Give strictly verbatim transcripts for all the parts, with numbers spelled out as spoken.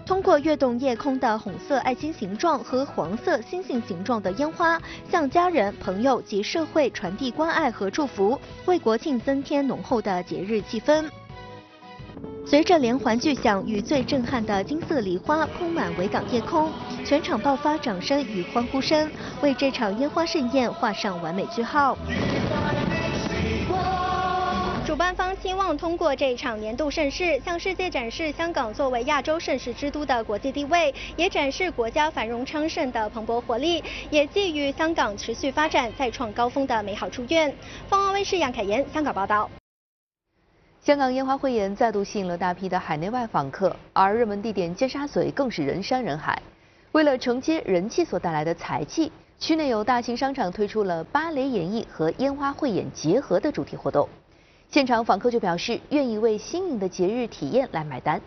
通过跃动夜空的红色爱心形状和黄色星星形状的烟花，向家人、朋友及社会传递关爱和祝福，为国庆增添浓厚的节日气氛。随着连环巨响与最震撼的金色礼花铺满维港夜空，全场爆发掌声与欢呼声，为这场烟花盛宴画上完美句号。主办方希望通过这场年度盛事，向世界展示香港作为亚洲盛事之都的国际地位，也展示国家繁荣昌盛的蓬勃活力，也寄予香港持续发展、再创高峰的美好祝愿。凤凰卫视杨凯妍香港报道。 香港烟花汇演再度吸引了大批的海内外访客，而热门地点尖沙咀更是人山人海。为了承接人气所带来的财气，区内有大型商场推出了芭蕾演绎和烟花汇演结合的主题活动。现场访客就表示愿意为新颖的节日体验来买单。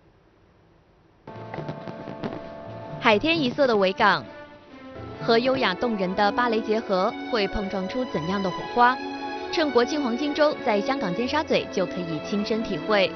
海天一色的维港和优雅动人的芭蕾结合，会碰撞出怎样的火花？趁国庆黄金周，在香港尖沙咀就可以亲身体会。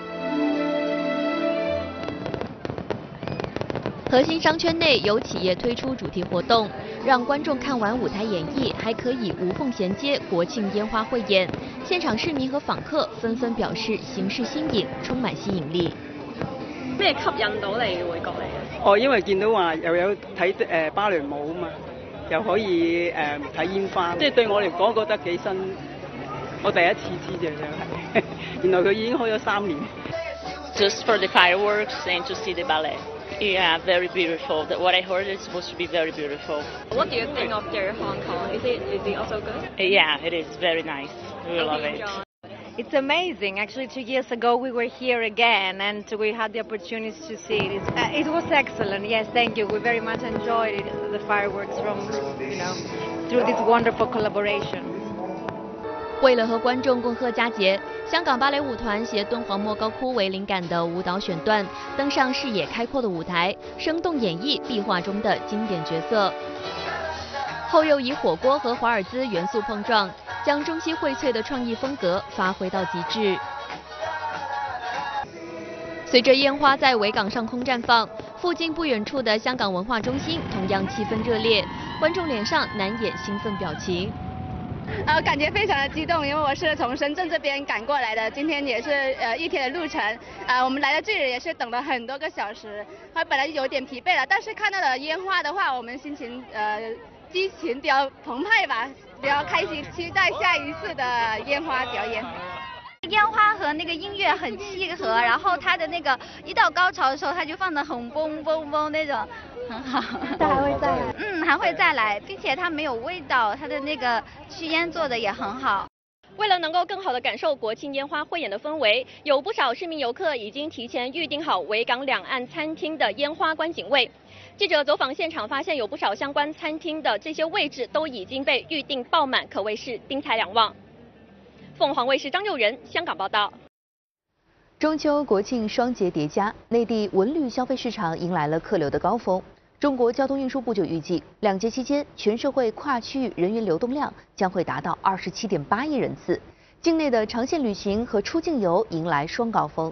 核心商圈内有企业推出主题活动，让观众看完舞台演绎，还可以无缝衔接国庆烟花汇演。现場市民和訪客紛紛表示形式新穎，充滿吸引力。 咩吸引到你會過嚟啊？ 哦，因為見到話又有睇誒芭蕾舞啊嘛，又可以誒睇煙花，即係對我嚟講覺得幾新。我第一次知啫，真係，原來佢已經開咗三年。 Just for the fireworks and to see the ballet. Yeah, very beautiful. What I heard is supposed to be very beautiful. What do you think of their Hong Kong? Is it is it also good? Yeah, it is very nice. We love it. It's amazing. Actually, two years ago we were here again, and we had the opportunity to see it. It's, uh, it was excellent. Yes, thank you. We very much enjoyed it, the fireworks from, you know, through this wonderful collaboration. 为了和观众共贺佳节，香港芭蕾舞团携敦煌莫高窟为灵感的舞蹈选段，登上视野开阔的舞台，生动演绎壁画中的经典角色。后又以火锅和华尔兹元素碰撞，将中西荟萃的创意风格发挥到极致。随着烟花在维港上空绽放，附近不远处的香港文化中心同样气氛热烈，观众脸上难掩兴奋表情。 呃，感觉非常的激动，因为我是从深圳这边赶过来的，今天也是呃一天的路程，呃，我们来到这里也是等了很多个小时，我本来有点疲惫了，但是看到了烟花的话，我们心情呃激情比较澎湃吧，比较开心，期待下一次的烟花表演。 烟花和那个音乐很契合，然后它的那个一到高潮的时候，它就放得很嘣嘣嘣那种，很好。 它还会再来？ 嗯，还会再来，并且它没有味道，它的那个驱烟做的也很好。 为了能够更好地感受国庆烟花汇演的氛围，有不少市民游客已经提前预定好维港两岸餐厅的烟花观景位。记者走访现场发现，有不少相关餐厅的这些位置都已经被预定爆满，可谓是丁财两旺。凤凰卫视张佑仁香港报道。 中秋国庆双节叠加，内地文旅消费市场迎来了客流的高峰。中国交通运输部就预计，两节期间全社会跨区域人员流动量将会达到二十七点八亿人次，境内的长线旅行和出境游迎来双高峰。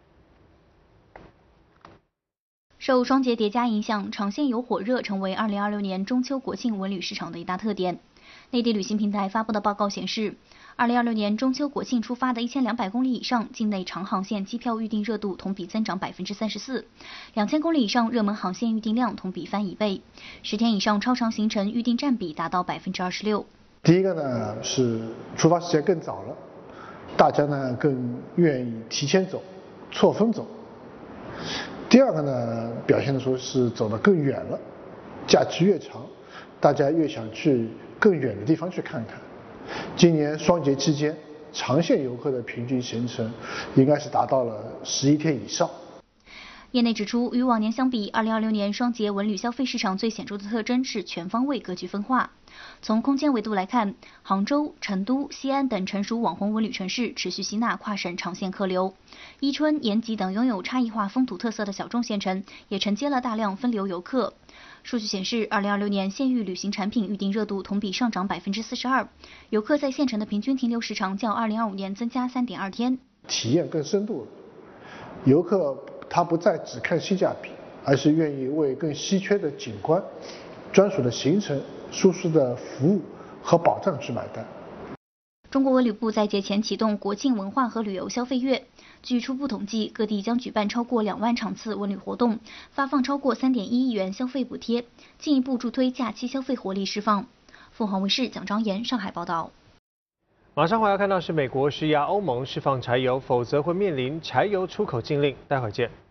受双节叠加影响，长线游火热成为二零二六年中秋国庆文旅市场的一大特点。内地旅行平台发布的报告显示，二零二六年中秋国庆出发的一千两百公里以上境内长航线机票预订热度同比增长百分之三十四，两千公里以上热门航线预订量同比翻一倍，十天以上超长行程预订占比达到百分之二十六。 第一个呢是出发时间更早了，大家呢更愿意提前走，错峰走。第二个呢表现的说是走得更远了，假期越长，大家越想去更远的地方去看看。今年双节期间，长线游客的平均行程应该是达到了十一天以上。 业内指出，与往年相比，二零二六年双节文旅消费市场最显著的特征是全方位格局分化。从空间维度来看，杭州、成都、西安等成熟网红文旅城市持续吸纳跨省长线客流，伊春、延吉等拥有差异化风土特色的小众县城也承接了大量分流游客。数据显示，二零二六年县域旅行产品预订热度同比上涨百分之四十二，游客在县城的平均停留时长较二零二五年增加三点二天， 体验更深度了。游客他不再只看性价比， 而是愿意为更稀缺的景观、专属的行程、舒适的服务和保障去买单。 中国文旅部在节前启动国庆文化和旅游消费月，据初步统计，各地将举办超过两万场次文旅活动，发放超过三点一亿元消费补贴，进一步助推假期消费活力释放。凤凰卫视蒋张岩上海报道。 马上回来看到是美国施压欧盟释放柴油，否则会面临柴油出口禁令。待会儿见。